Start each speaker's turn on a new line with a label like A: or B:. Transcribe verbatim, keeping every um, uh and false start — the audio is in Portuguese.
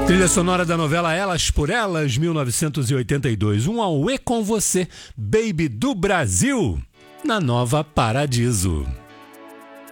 A: Trilha sonora da novela Elas por Elas, mil novecentos e oitenta e dois. Um Auê com você, Baby do Brasil, na Nova Paradiso.